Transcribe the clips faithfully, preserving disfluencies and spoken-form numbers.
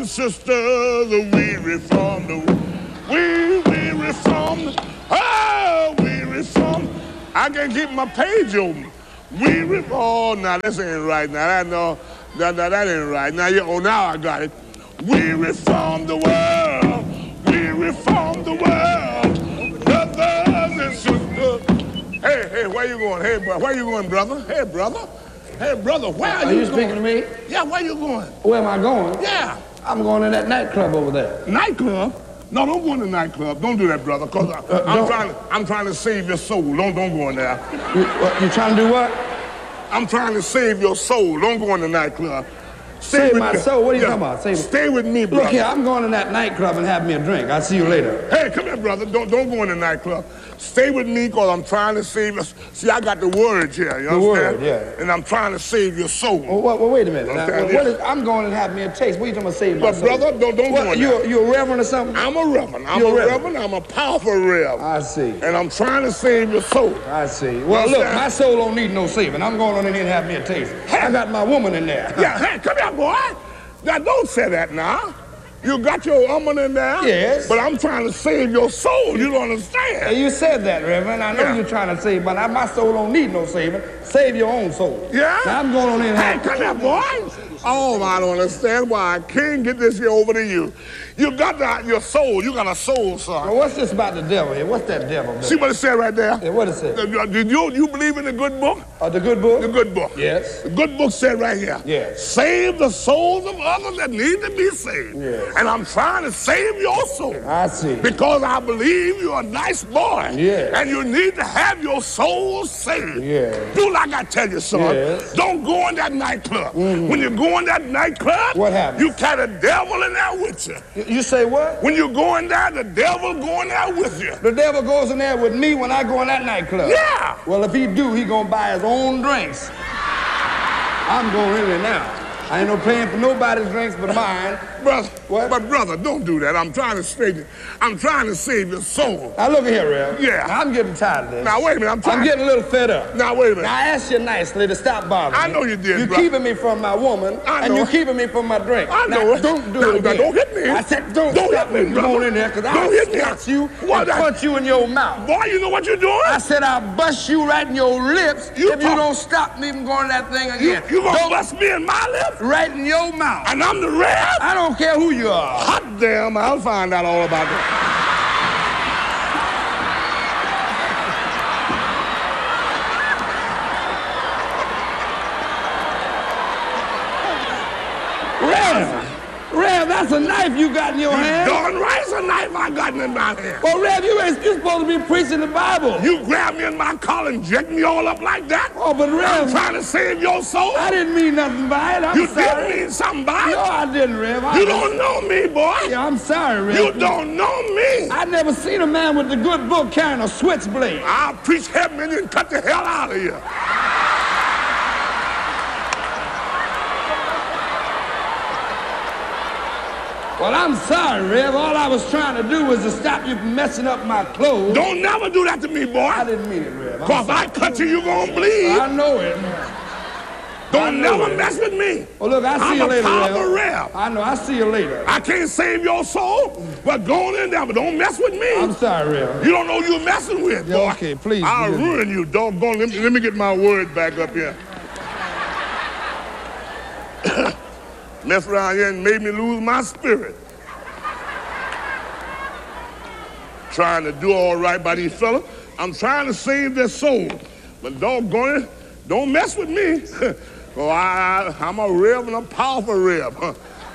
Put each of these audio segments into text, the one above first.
and sisters, we reformed. We, we reformed. Oh, we reformed. I can't keep my page open. We reformed. Oh, now this ain't right. Now that no, no, no, that ain't right. Now you, oh, now I got it. We reformed the world. We reformed the world. Brothers and sisters. Hey, hey, where you going? Hey, bro, where you going, brother? Hey, brother. Hey, brother, where are, are you, you speaking going? to me? Yeah, where you going? Where am I going? Yeah. I'm going to that nightclub over there. Nightclub? No, don't go in the nightclub. Don't do that, brother, because uh, I'm trying to I'm trying to save your soul. Don't don't go in there. You, what, you trying to do what? I'm trying to save your soul. Don't go in the nightclub. Stay Save with my me. soul? What are you Yeah. talking about? Save Stay with me, brother. Look here, I'm going to that nightclub and have me a drink. I'll see you later. Hey, come here, brother. Don't don't go in the nightclub. Stay with me because I'm trying to save us. See, I got the words here, you The understand? word, yeah. And I'm trying to save your soul. Well, well, well wait a minute. Now, Okay, what yeah. is, I'm going and have me a taste. What are you talking about save my But, soul? brother, don't, don't what, go in you, there. you a reverend or something? I'm a reverend. I'm You're a a reverend. reverend. I'm a powerful reverend. I see. And I'm trying to save your soul. I see. Well, You look, understand? my soul don't need no saving. I'm going on in here and have me a taste. I got my woman in there. Yeah, hey, come here, boy. Now, don't say that now. You got your woman in there. Yes. But I'm trying to save your soul. You don't understand. Hey, you said that, Reverend. I know Yeah. you're trying to save, but I, my soul don't need no saving. Save your own soul. Yeah? Now, I'm going on in and Hey, have come here, boy. Oh, I don't understand why I can't get this here over to you. You got the, your soul. You got a soul, son. Well, what's this about the devil here? What's that devil? See what it said right there? Yeah, what it say? Uh, Did you, you believe in the good book? Uh, the good book? The good book. Yes. The good book said right here. Yes. Save the souls of others that need to be saved. Yes. And I'm trying to save your soul. I see. Because I believe you're a nice boy. Yes. And you need to have your soul saved. Yes. Do like I tell you, son. Yes. Don't go in that nightclub. Mm-hmm. When you go in that nightclub, what happens? You carry the devil in there with you. You, you say what? When you go in there, the devil go in there with you. The devil goes in there with me when I go in that nightclub. Yeah. Well, if he do, he gonna buy his own drinks. I'm going in there now. I ain't no paying for nobody's drinks but mine. Brother, What? but brother, don't do that. I'm trying to save I'm trying to save your soul. Now look here, Rev. Yeah. Now, I'm getting tired of this. Now wait a minute, I'm trying. I'm getting a little fed up. Now wait a minute. Now I asked you nicely to stop bothering I me. know you did, You're brother. keeping me from my woman, I and know you're it. keeping me from my drink. I know now, it. Don't do Now, it now, again. don't hit me. I said don't, Don't stop hit me, from going brother. in there, because Don't I'll hit me. snatch you What? and punch you in your mouth. Boy, you know what you're doing? I said I'll bust you right in your lips You if you talk- don't stop me from going that thing You, again. you gonna Don't- bust me in my lips? right in your mouth. And I'm the ref? I don't care who you are. Hot damn, I'll find out all about that. Rev, Rev, that's a knife you got in your hand. Darn right, it's a knife I got in my hand. Well, Rev, you ain't you supposed to be preaching the Bible. You grab me in my collar and jack me all up like that? Oh, but I'm Rev, trying to save your soul? I didn't mean nothing by it. I'm You sorry. did mean something by it? No, I didn't, Rev. I You don't know me, boy. Yeah, I'm sorry, Rev. You don't know me. I never seen a man with the good book carrying a switchblade. I'll preach heaven and cut the hell out of you. Well, I'm sorry, Rev. All I was trying to do was to stop you from messing up my clothes. Don't never do that to me, I boy. didn't mean it, Rev. I'm Because if I cut you, you gonna bleed. I know it. Don't I know never it. mess with me. Well, look, I see I'm you a later, powerful Rev. Rev. I know. I see you later. I can't save your soul, but go on in there, but don't mess with me. I'm sorry, Rev. You don't know who you're messing with, Yeah, boy. okay, please, I'll forgive me. ruin you, doggone. Let me, let me get my word back up here. Mess around here and made me lose my spirit. Trying to do all right by these fellas. I'm trying to save their soul. But doggone it, don't mess with me. Oh, I, I'm a rev and a powerful rev. Huh?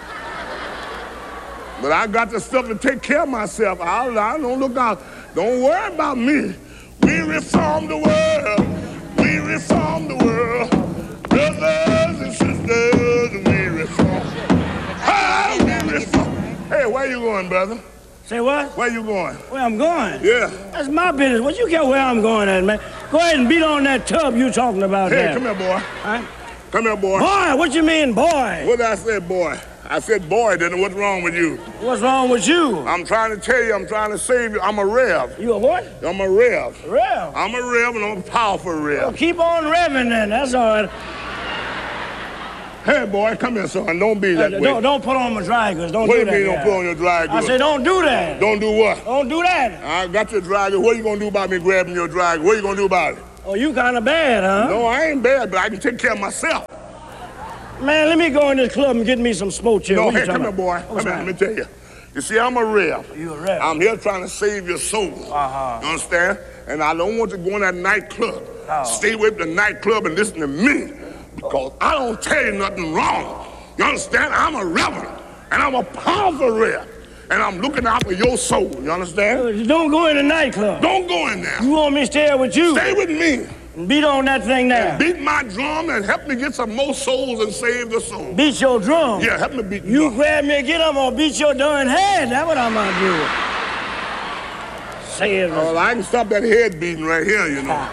But I got the stuff to take care of myself. I, I don't look out. Don't worry about me. We reform the world. We reform the world. Brothers and sisters, we reform. Hey, we reform. Hey, where you going, brother? Say what? Where you going? Where I'm going? Yeah. That's my business. What you care where I'm going at, man? Go ahead and beat on that tub you talking about Hey, there. come here, boy. Huh? Come here, boy. Boy, what you mean, boy? What did I say, boy? I said, boy, then what's wrong with you? What's wrong with you? I'm trying to tell you, I'm trying to save you. I'm a rev. You a what? I'm a rev. Rev. I'm a rev and I'm a powerful Well, rev. keep on revving then. That's all right. Hey, boy, come here, son. Don't be that Uh, way. don't, don't put on my dry goods. Don't What do do that. you mean don't yeah. put on your dry I goods? said, don't do that. Don't do what? Don't do that. I got your dry goods. What are you going to do about me grabbing your dry goods? What are you going to do about it? Oh, you kind of bad, huh? No, I ain't bad, but I can take care of myself. Man, let me go in this club and get me some sports here. No, What you hey, come talking here, boy. about? Come What's here, that? let me tell you. You see, I'm a rep. You a rep. I'm here trying to save your soul. Uh-huh. You understand? And I don't want you to go in that nightclub. Oh. Stay away from the nightclub and listen to me. Because I don't tell you nothing wrong. You understand? I'm a reverend. And I'm a powerful rep. And I'm looking out for your soul. You understand? Uh, Don't go in the nightclub. Don't go in there. You want me to stay with you? Stay with me. And beat on that thing there. Beat my drum and help me get some more souls and save the soul. Beat your drum. Yeah, help me beat the You drum. grab me and get him or beat your darn head. That's what I'm gonna do. Say it. Well, I can stop that head beating right here, you know.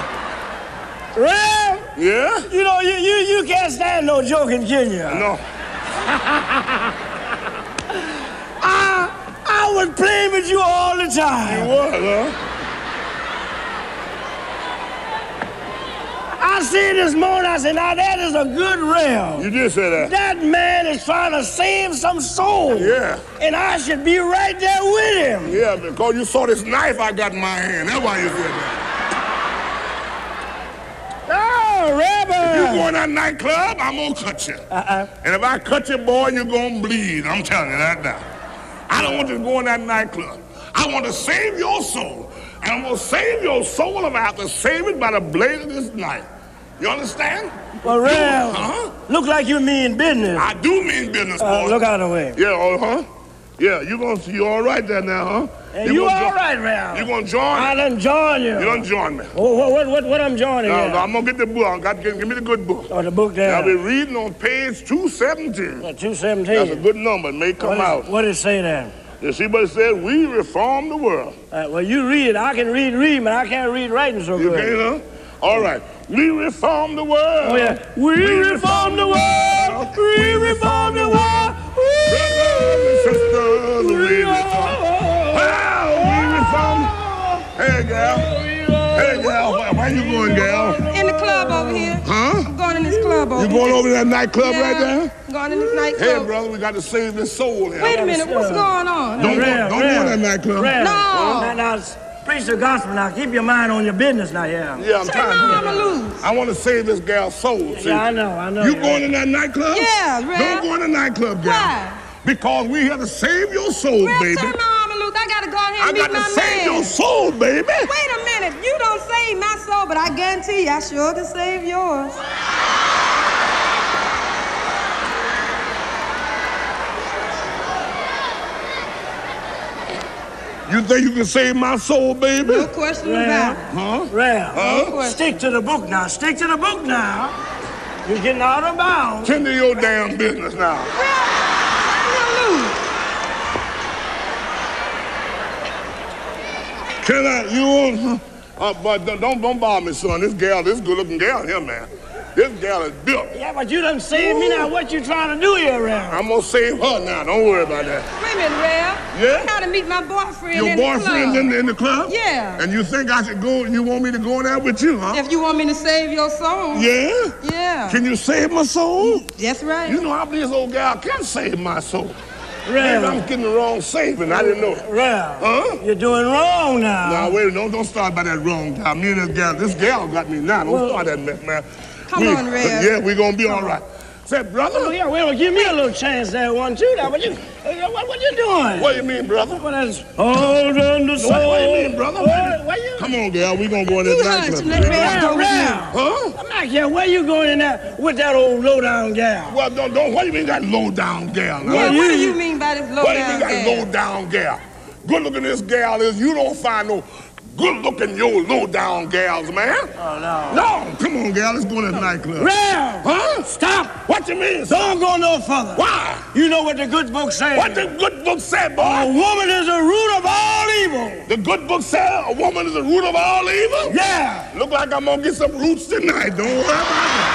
Rev, Yeah? you know, you, you, you can't stand no joking, can you? No. I, I was playing with you all the time. What, huh? I said this morning, I said, now that is a good rail. You did say that. That man is trying to save some soul. Yeah. And I should be right there with him. Yeah, because you saw this knife I got in my hand. That's why you said that. Oh, Rebel. You go in that nightclub, I'm gonna cut you. Uh-uh. And if I cut you, boy, you're gonna bleed. I'm telling you that now. I don't want you to go in that nightclub. I want to save your soul. And I'm gonna save your soul if I have to save it by the blade of this knife. You understand? Well, Rebel, Huh? look like you mean business. I do mean business, Uh, boy. look out of the way. Yeah, uh-huh. Yeah, you gonna you all right there now, huh? And you, gonna all jo- right, Rebel. You gonna join? I done join you. You done join me. Oh, what, what, what, what I'm joining No, here? no, I'm gonna get the book. I got give, give me the good book. Oh, the book there. I'll be reading on page two seventeen. Uh, two That's a seventeen. good number. It may come What, out. is, what does it say there? You see what it says? We reform the world. Uh, well, you read it. I can read, read, but I can't read writing so You good. can't, huh? All right. We reform the world. Oh, yeah. We, reform the world. We reform the world. Brothers and sisters, we reform. Well, we reform. Hey, gal. Hey, gal. Where, where you going, gal? In the club over here. Huh? I'm going in this club over You here. going over to that nightclub Yeah, right there? I'm going in this nightclub. Hey, brother, we got to save this soul here. Wait a minute, what's going on? Don't, go, Rev, don't go Rev, in that nightclub. Rev. No. Now, now, preach the gospel now. Keep your mind on your business now, yeah. Yeah, I'm Turn trying my to. arm loose. I want to save this gal's soul. See? Yeah, I know, I know. You going in that nightclub? Yeah, Rev. Don't go in the nightclub, gal. Why? Because we here to save your soul, Rev, baby. turn my arm loose. I gotta go out here I and got meet to my save man. your soul, baby. Wait a minute, you don't save my soul, but I guarantee you I sure can save yours. You think you can save my soul, baby? No question about it. Huh? Rev, Huh? stick to the book now. Stick to the book now. You're getting out of bounds. Tend to your damn business now. Rev, turn him loose. Can I? You want? Uh, but don't don't don't bother me, son. This gal, this good-looking gal here, man. This gal is built. Yeah, but you done saved me now. What you trying to do here, Rev? I'm gonna save her now. Don't worry about that. Wait a minute, Rev. Yeah? I gotta meet my boyfriend Your in boyfriend's the in club. the, in the club? Yeah. And you think I should go? You want me to go in there with you, huh? If you want me to save your soul. Yeah. Yeah. Can you save my soul? That's right. You know, I believe this old gal can save my soul. Maybe Rev, I'm getting the wrong saving. I didn't know. Rev, Huh? you're doing wrong now. Now wait, don't don't start by that wrong gal. Me and this gal, this gal got me now. Don't Well- start that mess, man. Come We- on, Rev. Yeah, we gonna be all right. Say, brother. Oh, yeah, well, give me a little chance there, one, too. Now, what you, what, what you doing? What you mean, brother? What is? Hold on the soul. What, what you mean, brother? What, what you? Come on, gal. We gonna go in this You hush, nightclub. let Rev go with you. Huh? I'm not here. Where you going in there with that old low-down gal? Well, don't don't. What do you mean that low down gal? Now? Yeah, you- what do you mean by this low What do you down mean that gal? low down gal? Good looking this gal is. You don't find no good looking your low down gals, man. Oh, no. No, come on, gal. Let's go to the nightclub. Rev! Huh? Stop! What you mean? son? Don't go no further. Why? You know what the good book says. What the good book said, A boy? woman is the root of all evil. The good book said a woman is the root of all evil? Yeah. Look like I'm gonna get some roots tonight. Don't worry about it.